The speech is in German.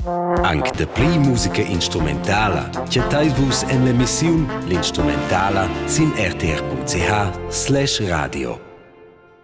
Anche da pli musica instrumentala, chatteis-vus en l'emissiun L'Instrumentala sin rtr.ch/radio.